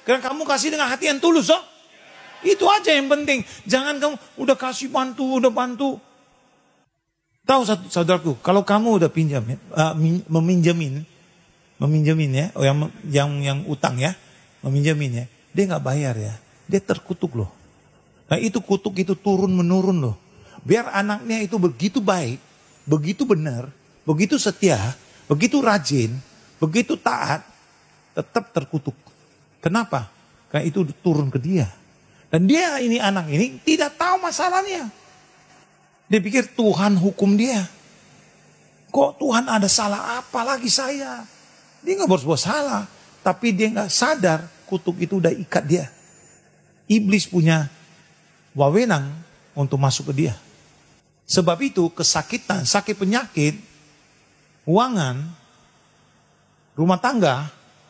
Karena kamu kasih dengan hati yang tulus. Oh? Itu aja yang penting. Jangan kamu udah kasih bantu, udah bantu. Tahu saudaraku, kalau kamu udah pinjam, meminjamin ya, yang utang ya, meminjamin ya, dia nggak bayar ya, dia terkutuk loh. Nah itu kutuk itu turun menurun loh. Biar anaknya itu begitu baik, begitu benar, begitu setia, begitu rajin, begitu taat, tetap terkutuk. Kenapa? Karena itu turun ke dia. Dan dia ini anak ini tidak tahu masalahnya. Dia pikir Tuhan hukum dia. Kok Tuhan ada salah apa lagi saya? Dia gak berbuat salah. Tapi dia gak sadar kutuk itu udah ikat dia. Iblis punya wewenang untuk masuk ke dia. Sebab itu kesakitan, sakit penyakit, keuangan, rumah tangga,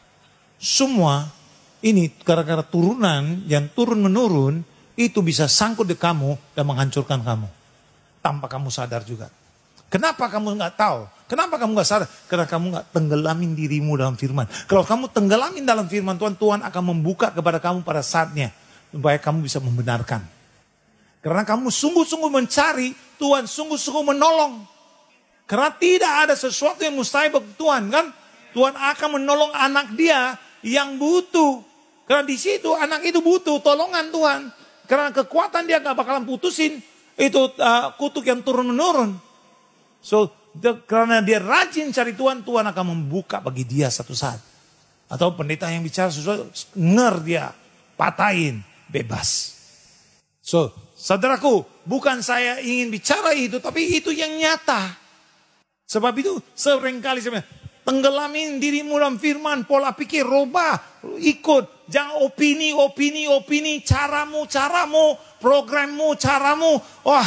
semua ini gara-gara turunan yang turun menurun itu bisa sangkut di kamu dan menghancurkan kamu. Tanpa kamu sadar juga. Kenapa kamu nggak tahu? Kenapa kamu nggak sadar? Karena kamu nggak tenggelamin dirimu dalam firman. Kalau kamu tenggelamin dalam firman Tuhan, Tuhan akan membuka kepada kamu pada saatnya. Supaya kamu bisa membenarkan. Karena kamu sungguh-sungguh mencari, Tuhan sungguh-sungguh menolong. Karena tidak ada sesuatu yang mustahil bagi Tuhan kan. Tuhan akan menolong anak dia yang butuh. Karena di situ anak itu butuh tolongan Tuhan. Karena kekuatan dia gak bakalan putusin. Itu kutuk yang turun-menurun. So, karena dia rajin cari Tuhan, Tuhan akan membuka bagi dia satu saat. Atau pendeta yang bicara sesuatu, dia, patahin, bebas. So, saudaraku, bukan saya ingin bicara itu, tapi itu yang nyata. Sebab itu seringkali saya bilang, tenggelamin dirimu dalam firman, pola pikir, rubah, ikut. Jangan opini, caramu, programmu, caramu. Wah,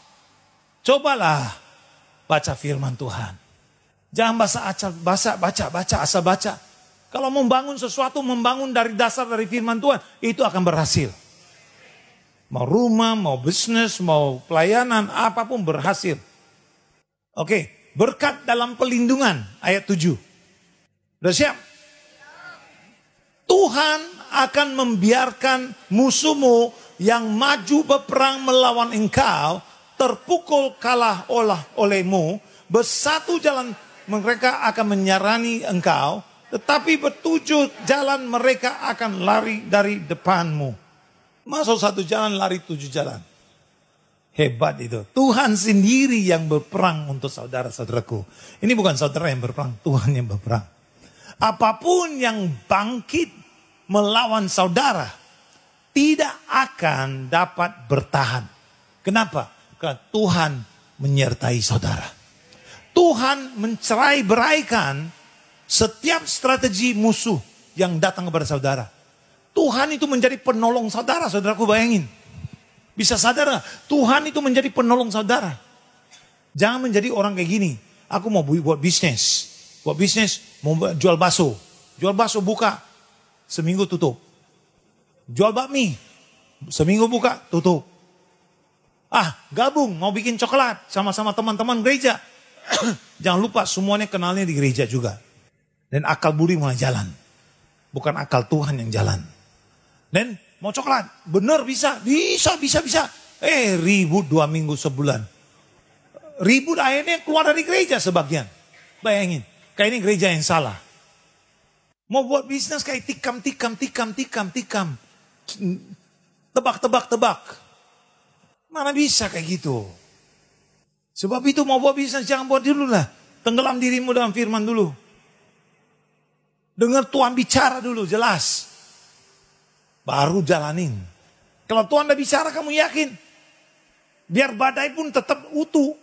cobalah baca firman Tuhan. Jangan baca, asal baca. Kalau membangun sesuatu, membangun dari dasar dari firman Tuhan, itu akan berhasil. Mau rumah, mau bisnis, mau pelayanan, apapun berhasil. Oke, berkat dalam pelindungan, ayat 7. Udah siap? Tuhan akan membiarkan musuhmu yang maju berperang melawan engkau, terpukul kalah olehmu, bersatu jalan mereka akan menyerani engkau, tetapi bertujuh jalan mereka akan lari dari depanmu. Masuk satu jalan, lari 7 jalan. Hebat itu. Tuhan sendiri yang berperang untuk saudara-saudaraku. Ini bukan saudara yang berperang, Tuhan yang berperang. Apapun yang bangkit melawan saudara tidak akan dapat bertahan. Kenapa? Karena Tuhan menyertai saudara. Tuhan mencerai-beraikan setiap strategi musuh yang datang kepada saudara. Tuhan itu menjadi penolong saudara, saudaraku bayangin. Bisa sadar gak? Tuhan itu menjadi penolong saudara. Jangan menjadi orang kayak gini. Aku mau buat bisnis. Buat bisnis, mau jual bakso. Jual bakso buka, seminggu tutup. Jual bakmi, seminggu buka, tutup. Gabung, mau bikin coklat sama-sama teman-teman gereja. Jangan lupa semuanya kenalnya di gereja juga. Dan akal budi mulai jalan. Bukan akal Tuhan yang jalan. Dan mau coklat, benar bisa. Ribut 2 minggu sebulan. Ribut akhirnya keluar dari gereja sebagian. Bayangin, kayak ini gereja yang salah. Mau buat bisnis kayak tikam. Tebak. Mana bisa kayak gitu. Sebab itu mau buat bisnis jangan buat dulu lah. Tenggelam dirimu dalam firman dulu. Dengar Tuhan bicara dulu jelas. Baru jalanin. Kalau Tuhan udah bicara kamu yakin. Biar badai pun tetap utuh.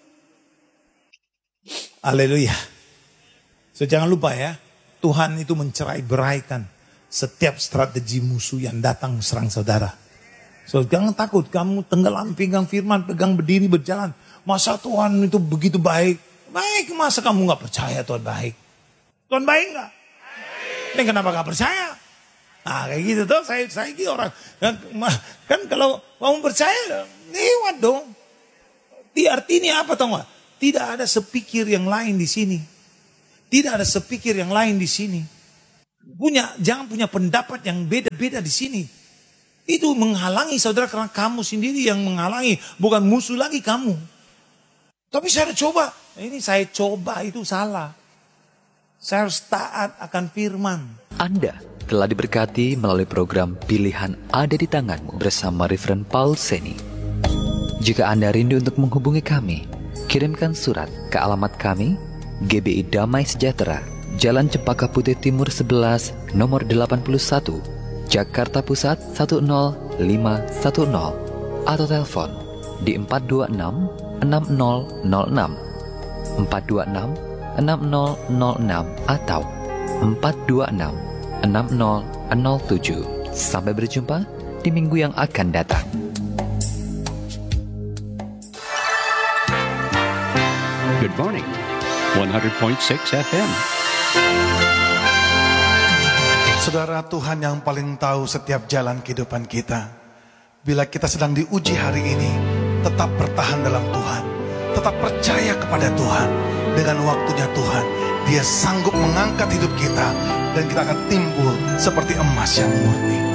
Haleluya. So jangan lupa ya. Tuhan itu mencerai-beraikan setiap strategi musuh yang datang serang saudara. So jangan takut. Kamu tenggelam pegang firman. Pegang berdiri berjalan. Masa Tuhan itu begitu baik. Baik masa kamu gak percaya Tuhan baik. Tuhan baik gak? Dan kenapa gak percaya? Kayak gitu tuh, saya gitu orang. Kan kalau kamu percaya, lewat dong. Artinya apa tau gak? Tidak ada sepikir yang lain di sini. Tidak ada sepikir yang lain di sini. jangan punya pendapat yang beda-beda di sini. Itu menghalangi saudara karena kamu sendiri yang menghalangi, bukan musuh lagi kamu. Tapi saya coba, itu salah. Saya harus taat akan firman. Anda telah diberkati melalui program Pilihan Ada di Tanganmu bersama Reverend Paul Seni. Jika Anda rindu untuk menghubungi kami, kirimkan surat ke alamat kami, GBI Damai Sejahtera, Jalan Cempaka Putih Timur 11, nomor 81, Jakarta Pusat 10510, atau telepon di 426-6006, 426-6006 atau 426-6007. Sampai berjumpa di minggu yang akan datang. Good morning, 100.6 FM. Saudara, Tuhan yang paling tahu setiap jalan kehidupan kita. Bila kita sedang diuji hari ini, tetap bertahan dalam Tuhan. Tetap percaya kepada Tuhan. Dengan waktunya Tuhan, Dia sanggup mengangkat hidup kita. Dan kita akan timbul seperti emas yang murni.